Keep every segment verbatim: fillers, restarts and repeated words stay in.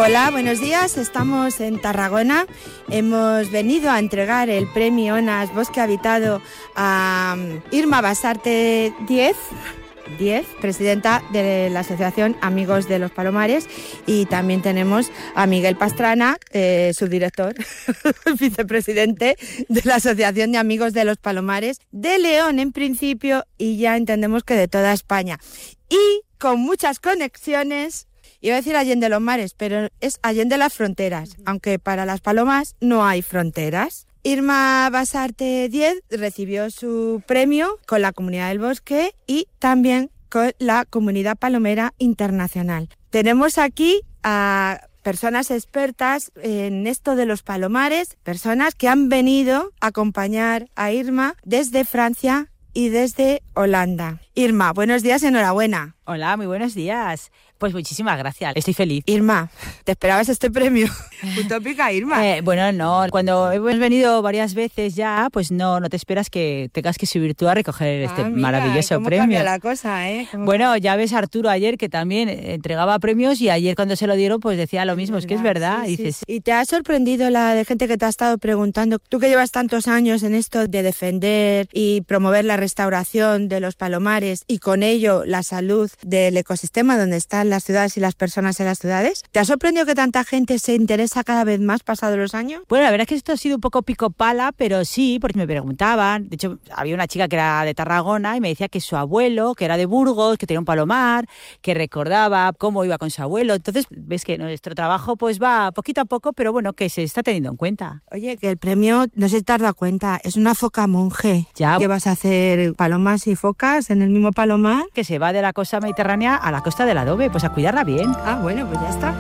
Hola, buenos días. Estamos en Tarragona. Hemos venido a entregar el premio ONAS Bosque Habitado a Irma Basarte Díez, Díez, presidenta de la Asociación Amigos de los Palomares, y también tenemos a Miguel Pastrana, eh, subdirector, vicepresidente de la Asociación de Amigos de los Palomares de León en principio, y ya entendemos que de toda España. Y con muchas conexiones. Iba a decir Allende los mares, pero es Allende las fronteras, aunque para las palomas no hay fronteras. Irma Basarte Díez recibió su premio con la Comunidad del Bosque y también con la Comunidad Palomera Internacional. Tenemos aquí a personas expertas en esto de los palomares, personas que han venido a acompañar a Irma desde Francia y desde Holanda. Irma, buenos días, enhorabuena. Hola, muy buenos días. Pues muchísimas gracias, estoy feliz. Irma, ¿te esperabas este premio? Utópica, Irma. Eh, bueno, no, cuando hemos venido varias veces ya, pues no, no te esperas que tengas que subir tú a recoger este ah, mira, maravilloso ¿cómo premio. Cambia la cosa, ¿eh? ¿Cómo... Bueno, ya ves a Arturo ayer que también entregaba premios y ayer cuando se lo dieron pues decía lo mismo, es, es que es verdad. Sí, dices, sí, sí. ¿Y te ha sorprendido la de gente que te ha estado preguntando, tú que llevas tantos años en esto de defender y promover la restauración de los palomares y con ello la salud del ecosistema donde están las ciudades y las personas en las ciudades? ¿Te ha sorprendido que tanta gente se interesa cada vez más pasados los años? Bueno, la verdad es que esto ha sido un poco pico pala, pero sí, porque me preguntaban. De hecho, había una chica que era de Tarragona y me decía que su abuelo, que era de Burgos, que tenía un palomar, que recordaba cómo iba con su abuelo. Entonces, ves que nuestro trabajo pues va poquito a poco, pero bueno, que se está teniendo en cuenta. Oye, que el premio, no sé si te has dado cuenta, es una foca monje. Ya. ¿Qué vas a hacer? ¿Palomas y focas en el mismo palomar? Que se va de la costa mediterránea a la costa del adobe, pues a cuidarla bien. Ah, bueno, pues ya está.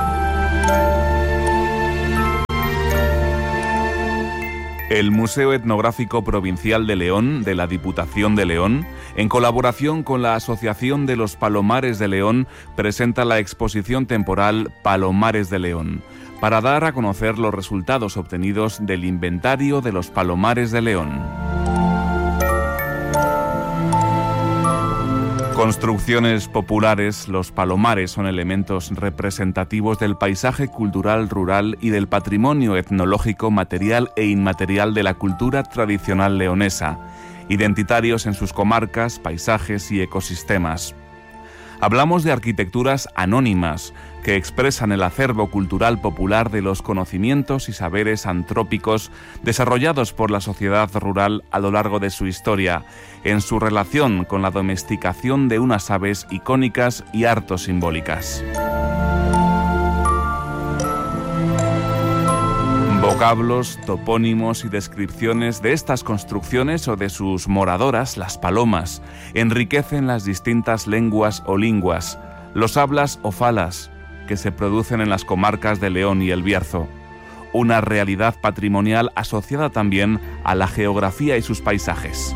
El Museo Etnográfico Provincial de León, de la Diputación de León, en colaboración con la Asociación de los Palomares de León, presenta la exposición temporal Palomares de León, para dar a conocer los resultados obtenidos del inventario de los palomares de León. Construcciones populares, los palomares son elementos representativos del paisaje cultural rural y del patrimonio etnológico material e inmaterial de la cultura tradicional leonesa, identitarios en sus comarcas, paisajes y ecosistemas. Hablamos de arquitecturas anónimas que expresan el acervo cultural popular de los conocimientos y saberes antrópicos desarrollados por la sociedad rural a lo largo de su historia, en su relación con la domesticación de unas aves icónicas y harto simbólicas. Vocablos, topónimos y descripciones de estas construcciones o de sus moradoras, las palomas, enriquecen las distintas lenguas o linguas, los hablas o falas, que se producen en las comarcas de León y El Bierzo. Una realidad patrimonial asociada también a la geografía y sus paisajes.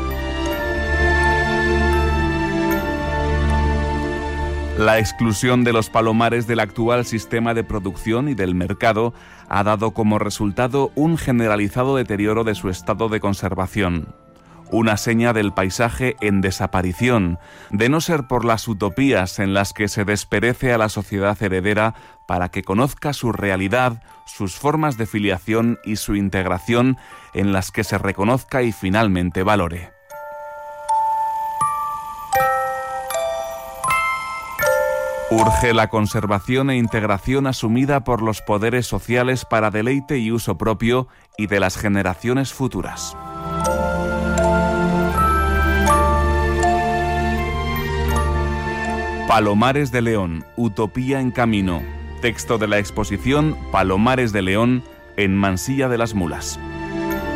La exclusión de los palomares del actual sistema de producción y del mercado ha dado como resultado un generalizado deterioro de su estado de conservación. Una seña del paisaje en desaparición, de no ser por las utopías en las que se desperece a la sociedad heredera para que conozca su realidad, sus formas de filiación y su integración, en las que se reconozca y finalmente valore. Urge la conservación e integración asumida por los poderes sociales para deleite y uso propio y de las generaciones futuras. Palomares de León, utopía en camino. Texto de la exposición Palomares de León en Mansilla de las Mulas.